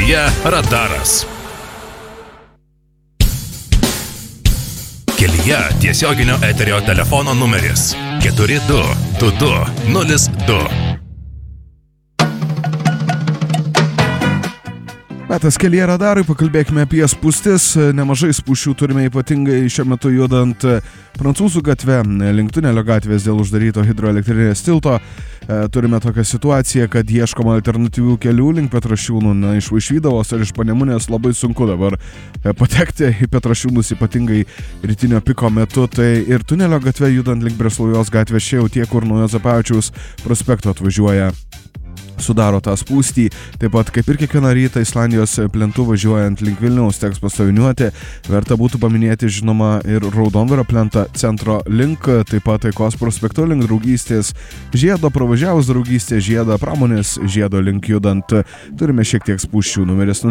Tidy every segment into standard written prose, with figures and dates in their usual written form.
Kelyje radaras. Kelyje tiesioginio eterio telefono numeris 422202. Metas Kelyje radarui, pakalbėkime apie spūstis. Nemažai spūsčių turime ypatingai šiuo metu judant Prancūzų gatve, link Tunelio gatvės dėl uždaryto hidroelektrinės tilto. Turime tokią situaciją, kad ieškoma alternatyvių kelių link Petrašiūnų, iš Vaišvydavos ar iš Panemunės labai sunku dabar patekti į Petrašiūnus, ypatingai rytinio piko metu. Tai ir Tunelio gatve judant link Breslaujos gatvės, čia jau tie, kur nuo Juozapavičiaus prospekto atvažiuoja, sudaro tą spūstį. Taip pat kaip ir kiekvieną rytą Islandijos plentu važiuojant link Vilniaus teks pastoviniuoti. Verta būtų paminėti žinoma ir Raudondvario plentą centro link, taip pat Taikos prospekto link Draugystės žiedo, pravažiavus Draugystės žiedą, Pramonės žiedo link judant. Turime šiek tiek spūsčių, numeris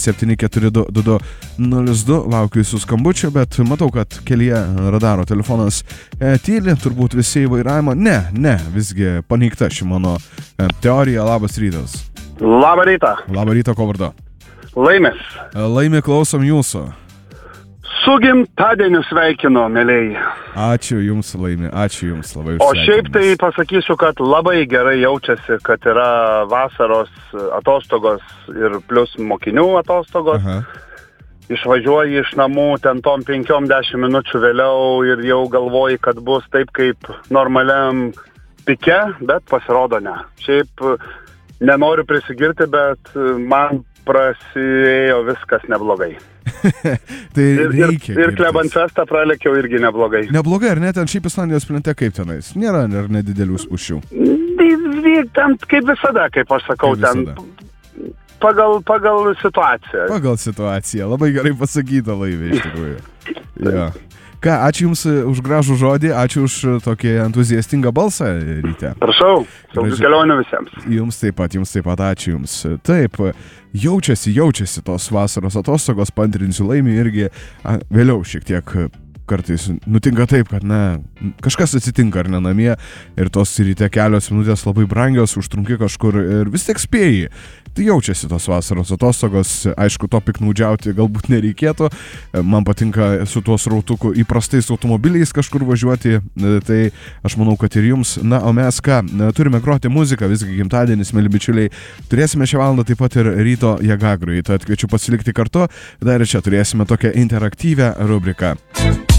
03742202. Laukiu jūsų skambučio, bet matau, kad Kelyje radaro telefonas tyli, turbūt visi į vairavimą. Ne, visgi paneigta ši mano teorija. Labas rytas. Labą rytą. Labą rytą, ko vardu? Laimis. Laimi, klausom jūsų. Su gimtadieniu sveikinu, mėlėjai. Ačiū jums, Laimi, ačiū jums labai už O sveikinimus. šiaip tai pasakysiu, kad labai gerai jaučiasi, kad yra vasaros atostogos ir plus mokinių atostogos. Aha. Išvažiuoji iš namų ten tom 5-10 minučių vėliau ir jau galvoji, kad bus taip kaip normaliam pike, bet pasirodo ne. Šiaip nenoriu prisigirti, bet man prasiėjo viskas neblogai. Tai reikia. Ir Klebanfestą pralekiau irgi neblogai. Neblogai, ar ne? Ten šiaip Islandijos plente kaip tenais? Nėra ar nedidelių spūsčių? Ten kaip visada, kaip aš sakau, Kaip ten visada. pagal situaciją. Pagal situaciją. Labai gerai pasakyta, Laimi, iš tikrųjų. Jo. Ką, ačiū Jums už gražų žodį, ačiū už tokį entuziastingą balsą ryte. Prašau, saugių kelionių visiems. Jums taip pat, ačiū Jums. Taip, jaučiasi tos vasaros atostogos, paantrinsiu Laimi irgi, vėliau šiek tiek kartais nutinka taip, kad kažkas atsitinka ar ne namie ir tos ryte kelios minutės labai brangios, užtrunki kažkur ir vis tiek spėji. Tai jaučiasi tos vasaros atostogos, aišku, to piknaudžiauti galbūt nereikėtų. Man patinka su tuo srautuku įprastais automobiliais kažkur važiuoti, tai aš manau, kad ir jums. Na, o mes ką, turime groti muziką, visgi gimtadienis, mėly bičiuliai. Turėsime šią valandą taip pat ir ryto Jagagrui, tad kviečiu pasilikti kartu. Dar ir čia turėsime tokią interaktyvę rubriką.